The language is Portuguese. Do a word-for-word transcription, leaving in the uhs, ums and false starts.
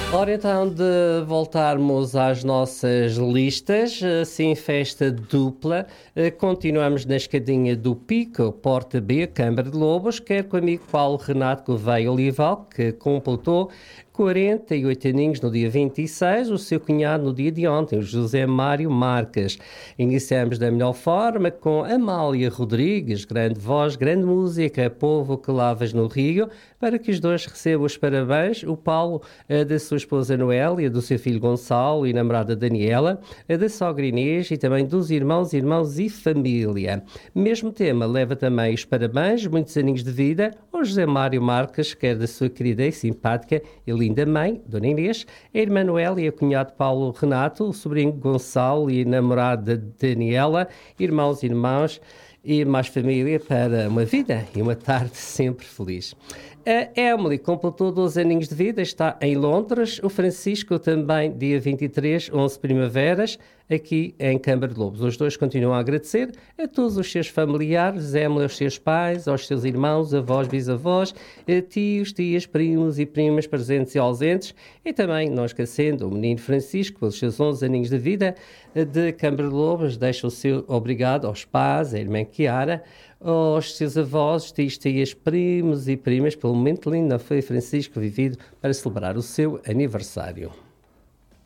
Ora, então, de voltarmos às nossas listas, assim, festa dupla, eh, continuamos na escadinha do Pico, Porta B, Câmara de Lobos, quer com o amigo Paulo Renato Gouveia Olival, que completou quarenta e oito aninhos no dia vinte e seis, o seu cunhado no dia de ontem, o José Mário Marques. Iniciamos da melhor forma com Amália Rodrigues, grande voz, grande música, Povo que Lavas no Rio, para que os dois recebam os parabéns, o Paulo eh, da sua esposa Noélia, do seu filho Gonçalo e namorada Daniela, a da sogra Inês e também dos irmãos, irmãos e família. Mesmo tema leva também os parabéns, muitos aninhos de vida, ao José Mário Marques, que é da sua querida e simpática e linda mãe, Dona Inês, a irmã Noélia, o cunhado Paulo Renato, o sobrinho Gonçalo e a namorada Daniela, irmãos e irmãos e mais família para uma vida e uma tarde sempre feliz. A Emily completou doze aninhos de vida, está em Londres. O Francisco também, dia vinte e três, onze primaveras, aqui em Câmara de Lobos. Os dois continuam a agradecer a todos os seus familiares, Emily aos seus pais, aos seus irmãos, avós, bisavós, tios, tias, primos e primas presentes e ausentes, e também, não esquecendo, o menino Francisco, pelos seus onze aninhos de vida, de Câmara de Lobos, deixa o seu obrigado aos pais, à irmã Chiara, aos seus avós, tios, tias, primos e primas, pelo momento lindo não foi Francisco vivido para celebrar o seu aniversário.